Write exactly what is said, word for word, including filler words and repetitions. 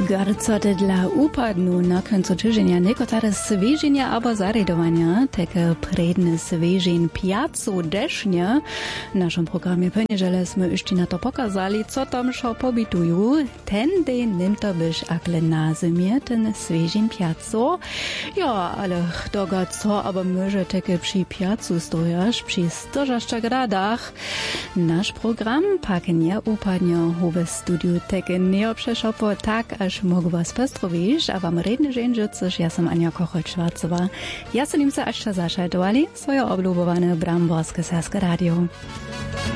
Garcoty dla upadnu na końcu tygodnia niekotare sveženia albo zaredowania, takie predne svežeń piacu desznia. W naszym programie poniedziele jsme jeszcze na to pokazali, co tam szо pobitują. Ten dzień nim to byś akle na zimie, ten svežeń piacu. Ja, ale doga co, aber może takie przy piacu stojasz, przy stożaszczach gradach. Nasz program pak nie upadnie w studiu takie nie obszeszopo, tak aż mogę was postrowić, a wam redne żędzie, coż ja sam Ania Kochol-Schwarzowa. Ja sam im se aż zašajtovali swoje oblubowane Bramborskie Saske Radio.